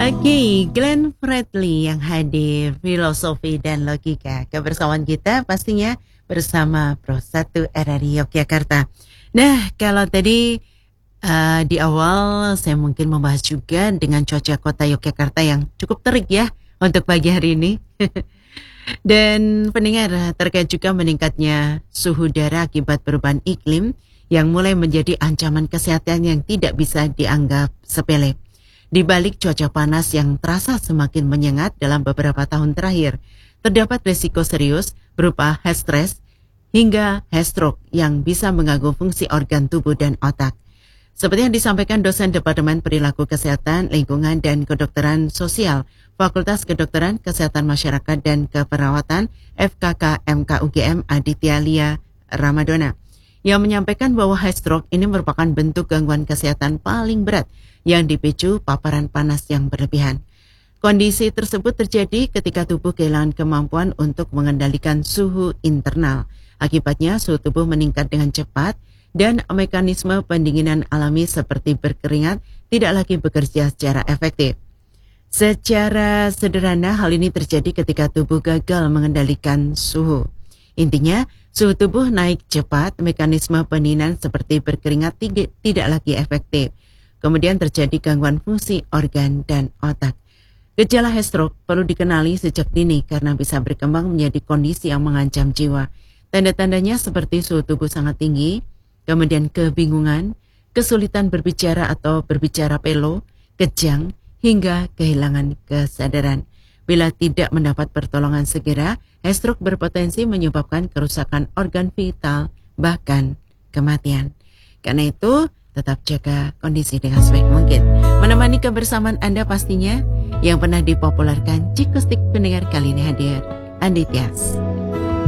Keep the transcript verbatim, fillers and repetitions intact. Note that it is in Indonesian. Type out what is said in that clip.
Oke, Glenn Fredly yang hadir, filosofi dan logika. Kebersamaan kita pastinya bersama Pro satu R R I Yogyakarta. Nah, kalau tadi uh, di awal saya mungkin membahas juga dengan cuaca kota Yogyakarta yang cukup terik ya untuk pagi hari ini. Dan pendengar, terkait juga meningkatnya suhu udara akibat perubahan iklim yang mulai menjadi ancaman kesehatan yang tidak bisa dianggap sepele. Di balik cuaca panas yang terasa semakin menyengat dalam beberapa tahun terakhir, terdapat risiko serius berupa heat stress hingga heat stroke yang bisa mengganggu fungsi organ tubuh dan otak. Seperti yang disampaikan dosen Departemen Perilaku Kesehatan, Lingkungan dan Kedokteran Sosial, Fakultas Kedokteran, Kesehatan Masyarakat dan Keperawatan F K K M K U G M Aditya Lia Ramadona, yang menyampaikan bahwa heat stroke ini merupakan bentuk gangguan kesehatan paling berat yang dipicu paparan panas yang berlebihan. Kondisi tersebut terjadi ketika tubuh kehilangan kemampuan untuk mengendalikan suhu internal. Akibatnya suhu tubuh meningkat dengan cepat dan mekanisme pendinginan alami seperti berkeringat tidak lagi bekerja secara efektif. Secara sederhana, hal ini terjadi ketika tubuh gagal mengendalikan suhu. Intinya, suhu tubuh naik cepat, mekanisme pendinginan seperti berkeringat tidak lagi efektif. Kemudian terjadi gangguan fungsi organ dan otak. Gejala heat stroke perlu dikenali sejak dini karena bisa berkembang menjadi kondisi yang mengancam jiwa. Tanda-tandanya seperti suhu tubuh sangat tinggi, kemudian kebingungan, kesulitan berbicara atau berbicara pelo, kejang, hingga kehilangan kesadaran. Bila tidak mendapat pertolongan segera, heat stroke berpotensi menyebabkan kerusakan organ vital, bahkan kematian. Karena itu, tetap jaga kondisi dengan sebaik mungkin. Menemani kebersamaan Anda pastinya yang pernah dipopulerkan Cikustik pendengar kali ini hadir, Andi Tias.